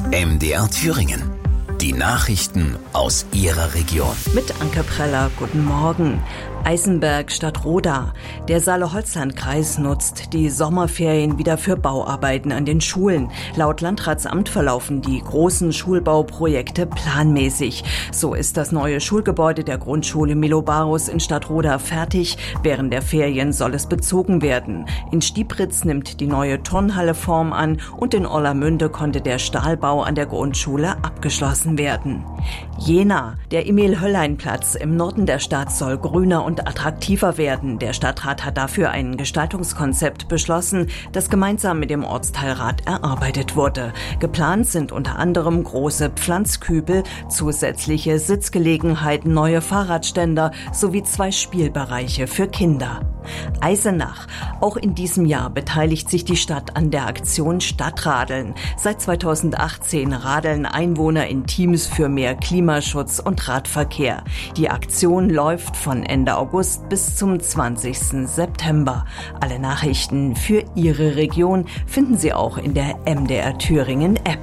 MDR Thüringen. Die Nachrichten aus Ihrer Region. Mit Anke Preller, guten Morgen. Eisenberg statt Roda. Der Saale-Holzland-Kreis nutzt die Sommerferien wieder für Bauarbeiten an den Schulen. Laut Landratsamt verlaufen die großen Schulbauprojekte planmäßig. So ist das neue Schulgebäude der Grundschule Milobarus in Stadtroda fertig. Während der Ferien soll es bezogen werden. In Stiepritz nimmt die neue Turnhalle Form an und in Orlamünde konnte der Stahlbau an der Grundschule abgeschlossen werden. Jena. Der Emil-Hölllein-Platz im Norden der Stadt soll grüner und attraktiver werden. Der Stadtrat hat dafür ein Gestaltungskonzept beschlossen, das gemeinsam mit dem Ortsteilrat erarbeitet wurde. Geplant sind unter anderem große Pflanzkübel, zusätzliche Sitzgelegenheiten, neue Fahrradständer sowie 2 Spielbereiche für Kinder. Eisenach. Auch in diesem Jahr beteiligt sich die Stadt an der Aktion Stadtradeln. Seit 2018 radeln Einwohner in Teams für mehr Klimaschutz und Radverkehr. Die Aktion läuft von Ende August bis zum 20. September. Alle Nachrichten für Ihre Region finden Sie auch in der MDR Thüringen App.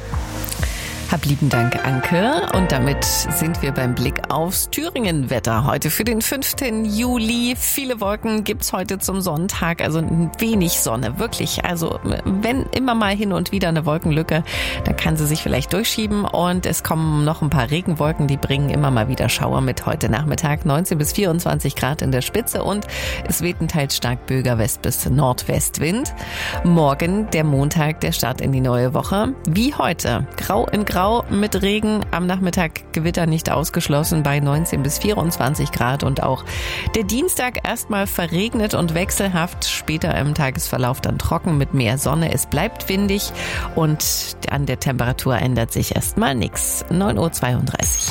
Hab lieben Dank, Anke. Und damit sind wir beim Blick aufs Thüringen-Wetter. Heute für den 5. Juli. Viele Wolken gibt's heute zum Sonntag, also ein wenig Sonne, wirklich. Also wenn immer mal hin und wieder eine Wolkenlücke, dann kann sie sich vielleicht durchschieben. Und es kommen noch ein paar Regenwolken, die bringen immer mal wieder Schauer mit. Heute Nachmittag 19 bis 24 Grad in der Spitze und es weht ein teils stark böiger West- bis Nordwestwind. Morgen, der Montag, der Start in die neue Woche. Wie heute, grau in grau mit Regen, am Nachmittag Gewitter nicht ausgeschlossen bei 19 bis 24 Grad und auch der Dienstag erstmal verregnet und wechselhaft, später im Tagesverlauf dann trocken mit mehr Sonne. Es bleibt windig und an der Temperatur ändert sich erstmal nichts. 9:32 Uhr.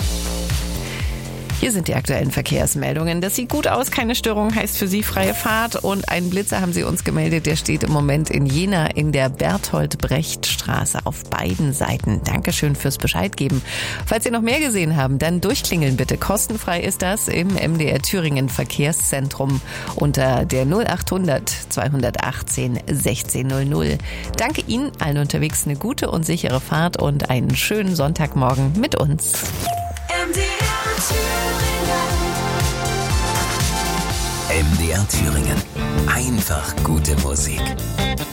Hier sind die aktuellen Verkehrsmeldungen. Das sieht gut aus, keine Störung, heißt für Sie freie Fahrt. Und einen Blitzer haben Sie uns gemeldet, der steht im Moment in Jena in der Berthold-Brecht-Straße auf beiden Seiten. Dankeschön fürs Bescheid geben. Falls Sie noch mehr gesehen haben, dann durchklingeln bitte. Kostenfrei ist das im MDR Thüringen Verkehrszentrum unter der 0800 218 1600. Danke Ihnen allen unterwegs, eine gute und sichere Fahrt und einen schönen Sonntagmorgen mit uns. MDR Thüringen. Einfach gute Musik.